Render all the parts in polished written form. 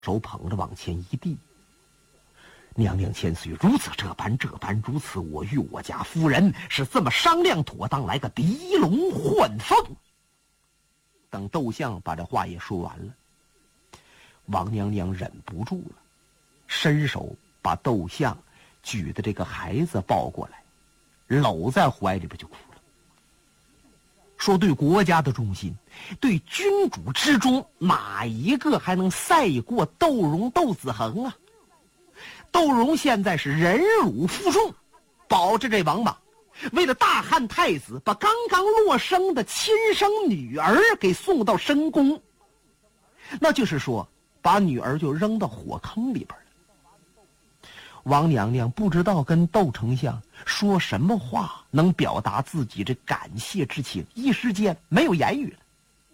手捧着往前一递。娘娘千岁，如此这般，如此，我与我家夫人是这么商量妥当，来个狄龙换凤。等窦相把这话也说完了，王娘娘忍不住了，伸手把窦相举的这个孩子抱过来，搂在怀里边就哭了，说对国家的忠心，对君主之忠，哪一个还能赛过窦融窦子恒啊？窦融现在是忍辱负重，保着这王莽，为了大汉太子，把刚刚落生的亲生女儿给送到深宫，那就是说把女儿就扔到火坑里边了。王娘娘不知道跟窦丞相说什么话能表达自己这感谢之情，一时间没有言语了。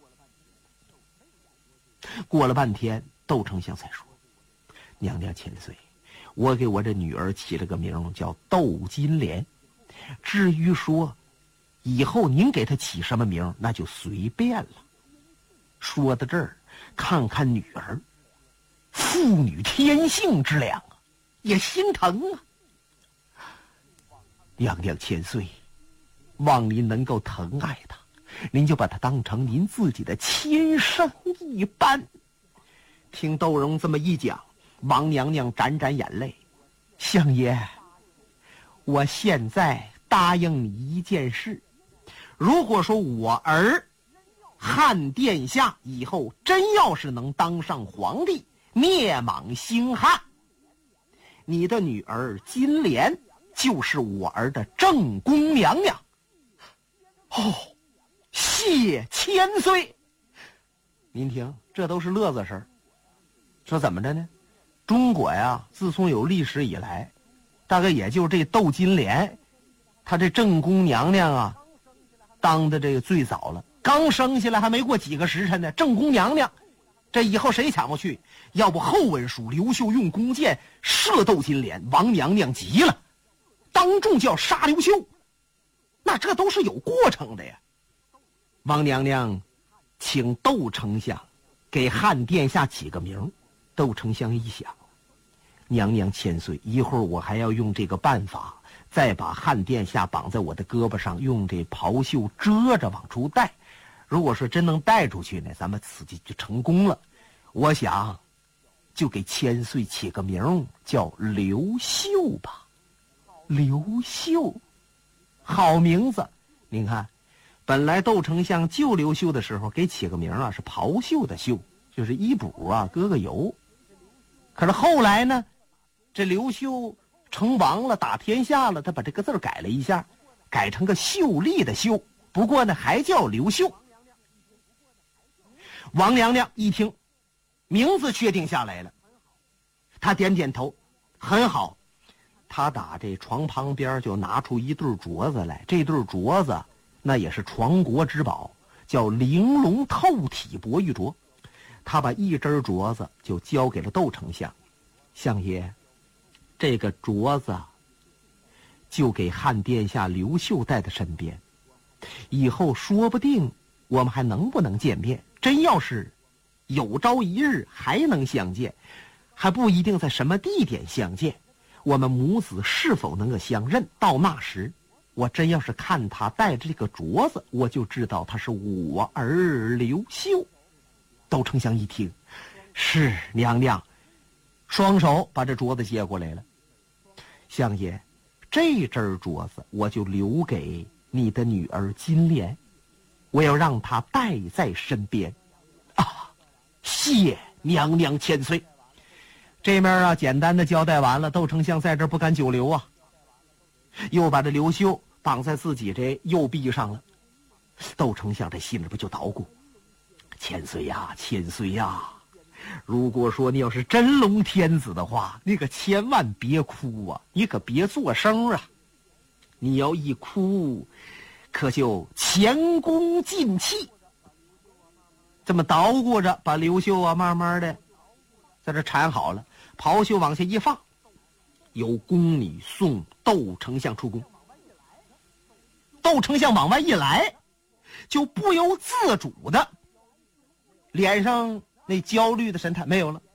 过了半天，窦丞相才说：“娘娘千岁，我给我这女儿起了个名叫窦金莲，至于说以后您给她起什么名，那就随便了。”说到这儿，看看女儿，妇女天性之良啊，也心疼啊。娘娘千岁，望您能够疼爱她，您就把她当成您自己的亲生一般。听窦融这么一讲，王娘娘沾沾眼泪：“相爷，我现在答应你一件事，如果说我儿汉殿下以后真要是能当上皇帝，灭莽兴汉，你的女儿金莲就是我儿的正宫娘娘。”哦，谢千岁。您听，这都是乐子事儿。说怎么着呢？中国呀，自从有历史以来，大概也就这窦金莲，她这正宫娘娘啊，当的这个最早了。刚生下来还没过几个时辰呢，正宫娘娘，这以后谁抢过去？要不后文书刘秀用弓箭射窦金莲，王娘娘急了，当众就要杀刘秀。那这都是有过程的呀。王娘娘请窦丞相给汉殿下起个名。窦丞相一想，娘娘千岁，一会儿我还要用这个办法，再把汉殿下绑在我的胳膊上，用这袍袖遮着往出带。如果说真能带出去呢，咱们此计就成功了。我想就给千岁起个名叫刘秀吧。刘秀，好名字。您看，本来窦丞相救刘秀的时候给起个名啊，是袍袖的袖，就是衣补啊，搁个油。可是后来呢，这刘秀成王了，打天下了，他把这个字改了一下，改成个秀丽的秀，不过呢还叫刘秀。王娘娘一听名字确定下来了，她点点头，很好。她打这床旁边就拿出一对镯子来，这对镯子那也是传国之宝，叫玲珑透体博玉镯。他把一只镯子就交给了窦丞相，相爷，这个镯子就给汉殿下刘秀带在身边，以后说不定我们还能不能见面，真要是有朝一日还能相见，还不一定在什么地点相见，我们母子是否能够相认，到那时我真要是看他带着这个镯子，我就知道他是我儿刘秀。窦丞相一听，是娘娘，双手把这镯子接过来了。相爷，这只镯子我就留给你的女儿金莲，我要让她带在身边。啊，谢娘娘千岁。这面啊，简单的交代完了，窦丞相在这不敢久留啊，又把这刘秀绑在自己这右臂上了。窦丞相这心里边就捣鼓，千岁呀，千岁呀，如果说你要是真龙天子的话，你可千万别哭啊，你可别作声啊，你要一哭可就前功尽弃。这么捣鼓着，把刘秀啊慢慢的在这缠好了，袍袖往下一放，有宫女送窦丞相出宫。窦丞相往外一来，就不由自主的脸上那焦虑的神态没有了，